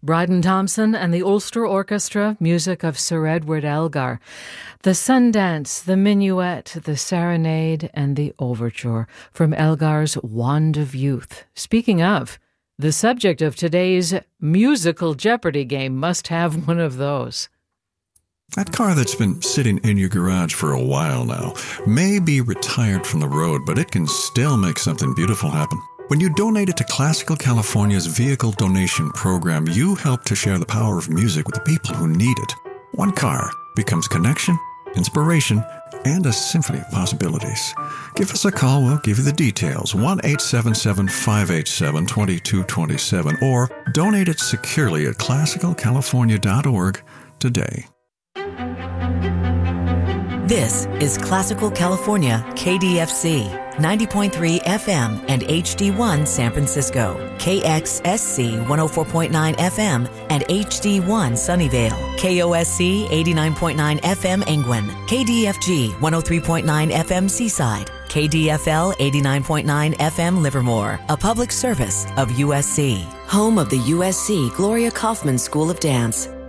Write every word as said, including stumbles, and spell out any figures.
Bryden Thompson and the Ulster Orchestra, music of Sir Edward Elgar. The Sundance, the Minuet, the Serenade, and the Overture from Elgar's Wand of Youth. Speaking of, the subject of today's musical Jeopardy game must have one of those. That car that's been sitting in your garage for a while now may be retired from the road, but it can still make something beautiful happen. When you donate it to Classical California's Vehicle Donation Program, you help to share the power of music with the people who need it. One car becomes connection, inspiration, and a symphony of possibilities. Give us a call. We'll give you the details. one eight seven seven, five eight seven, two two two seven or donate it securely at classical california dot org today. This is Classical California, K D F C, ninety point three F M and H D one San Francisco, K X S C one oh four point nine F M and H D one Sunnyvale, K O S C eighty-nine point nine F M Angwin, K D F G one oh three point nine F M Seaside, K D F L eighty-nine point nine F M Livermore, a public service of U S C. Home of the U S C Gloria Kaufman School of Dance.